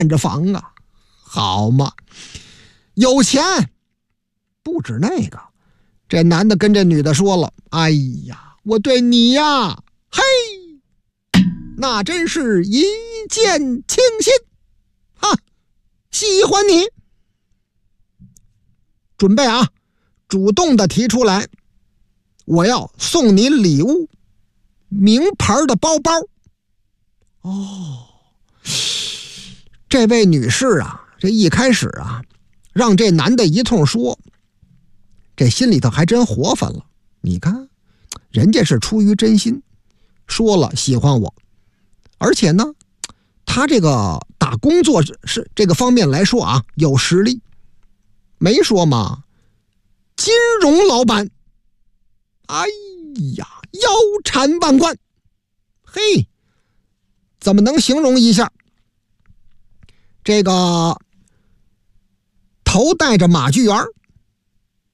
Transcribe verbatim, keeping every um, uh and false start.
着房啊，好嘛，有钱。不止那个，这男的跟这女的说了，哎呀，我对你呀，嘿，那真是一见倾心，哈，喜欢你。准备啊，主动的提出来，我要送你礼物，名牌的包包。哦，这位女士啊，这一开始啊，让这男的一通说，这心里头还真活泛了。你看，人家是出于真心，说了喜欢我，而且呢，他这个打工作是这个方面来说啊，有实力。没说嘛，金融老板，哎呀，腰缠万贯，嘿，怎么能形容一下？这个头戴着马具圆，